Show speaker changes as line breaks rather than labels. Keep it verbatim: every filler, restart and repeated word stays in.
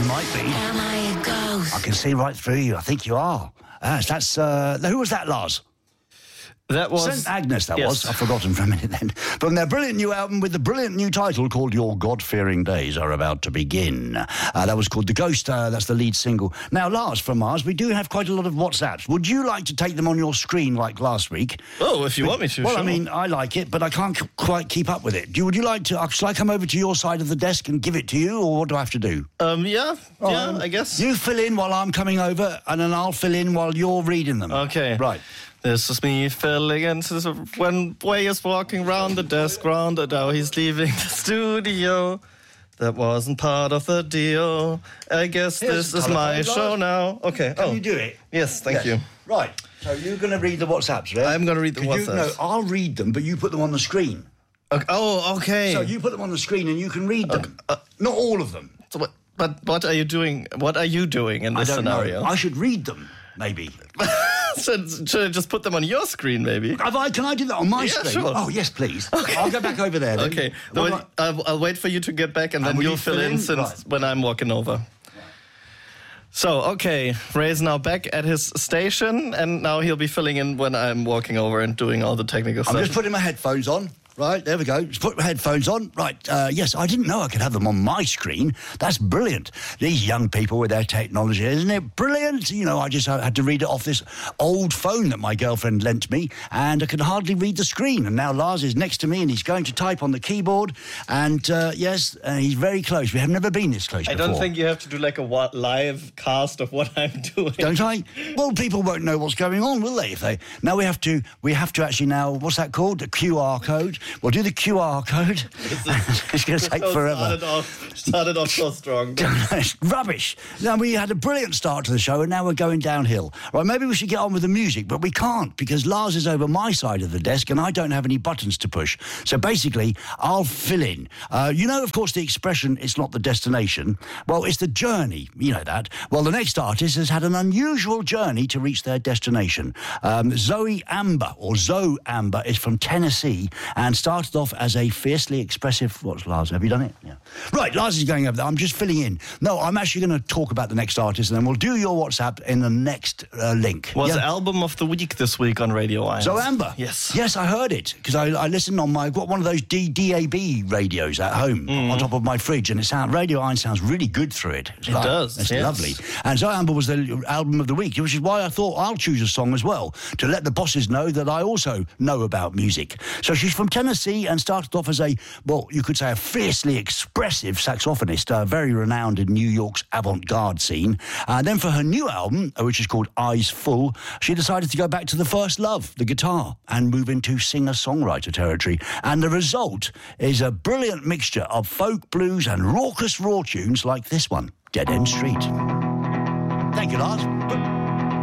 might be.
Am I a ghost?
I can see right through you. I think you are. Uh, that's, uh, who was that, Lars?
That was...
Saint Agnes, that
yes.
was. I've forgotten for a minute then. From their brilliant new album with the brilliant new title called Your God-Fearing Days Are About to Begin. Uh, that was called The Ghost. Uh, that's the lead single. Now, Lars, from Mars, we do have quite a lot of WhatsApps. Would you like to take them on your screen like last week?
Oh, if you
but,
want me to,
Well,
sure.
I mean, I like it, but I can't c- quite keep up with it. Do you, would you like to... Uh, shall I come over to your side of the desk and give it to you, or what do I have to do?
Um, yeah, yeah,
Um,
I guess.
You fill in while I'm coming over, and then I'll fill in while you're reading them.
Okay.
Right.
This is me filling in when Way is walking round the desk, round and now he's leaving the studio. That wasn't part of the deal. I guess
Here's
this
the
is my
telephone,
show
Lars.
now. Okay.
Can
oh.
you do it?
Yes, thank
Yes.
you.
Right. So you're going to read the WhatsApps, right?
I'm going to read the
Could
WhatsApps.
You, no, I'll read them, but you put them on the screen.
Okay. Oh, okay.
So you put them on the screen and you can read them.
uh,
Not all of them.
So what, but what are you doing? What are you doing in this
I don't
scenario?
know. I should read them, maybe.
should, should I just put them on your screen, maybe?
Have I, can I do that on my
Yeah,
screen?
sure.
Oh, yes, please. Okay. I'll go back over there then.
Okay.
What
Well,
do I-
I'll, I'll wait for you to get back, and then
will
you'll
you
fill
fill
in,
in?
since
Right.
when I'm walking over. So, okay, Ray's now back at his station, and now he'll be filling in when I'm walking over and doing all the technical
I'm
stuff.
just putting my headphones on. Right, there we go. Just put my headphones on. Right, uh, yes, I didn't know I could have them on my screen. That's brilliant. These young people with their technology, isn't it brilliant? You know, I just had to read it off this old phone that my girlfriend lent me, and I could hardly read the screen. And now Lars is next to me, and he's going to type on the keyboard. And, uh, yes, uh, he's very close. We have never been this close
I
before.
don't think you have to do like a wa- live cast of what I'm doing.
Don't I? Well, people won't know what's going on, will they? If they now we have to, we have to actually now. What's that called? The Q R code. We'll do the Q R code. It's going to take
So
forever.
Started off, started off so strong.
It's rubbish. Now, we had a brilliant start to the show, and now we're going downhill. Right, maybe we should get on with the music, but we can't because Lars is over my side of the desk, and I don't have any buttons to push. So basically, I'll fill in. Uh, you know, of course, the expression "it's not the destination." Well, it's the journey. You know that. Well, the next artist has had an unusual journey to reach their destination. Um, Zoe Amber, or Zoe Amber, is from Tennessee and started off as a fiercely expressive... What's Lars? Have you done it? Yeah. Right, Lars is going over there. I'm just filling in. No, I'm actually going to talk about the next artist, and then we'll do your WhatsApp in the next uh, link.
Was
Yeah?
album of the week this week on Radio Ions.
Zoe Amber?
Yes.
Yes, I heard it, because I, I listened on my... I've got one of those D- DAB radios at home
Mm.
on top of my fridge, and it sound, Radio Ions sounds really good through it. It's
It does,
It's
yes.
lovely. And Zoe Amber was the album of the week, which is why I thought I'll choose a song as well, to let the bosses know that I also know about music. So she's from Tennessee and started off as a, well, you could say a fiercely expressive saxophonist, uh, very renowned in New York's avant-garde scene. And then for her new album, uh, which is called Eyes Full, she decided to go back to the first love, the guitar, and move into singer-songwriter territory. And the result is a brilliant mixture of folk, blues, and raucous raw tunes like this one, Dead End Street. Thank you, Lars.